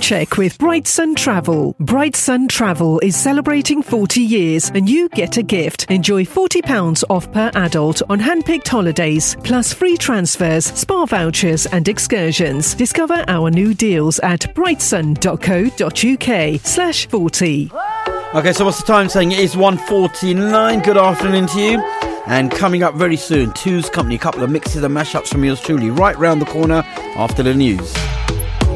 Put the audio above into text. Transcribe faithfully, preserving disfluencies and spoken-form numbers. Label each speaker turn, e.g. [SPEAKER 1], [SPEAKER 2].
[SPEAKER 1] check with Bright Sun Travel. Bright Sun Travel is celebrating forty years and you get a gift. Enjoy forty pounds off per adult on hand-picked holidays, plus free transfers, spa vouchers and excursions. Discover our new deals at brightsun.co.uk slash 40.
[SPEAKER 2] Okay, so what's the time saying? It is one forty-nine. Good afternoon to you. And coming up very soon, Two's Company, a couple of mixes and mashups from yours truly, right round the corner after the news.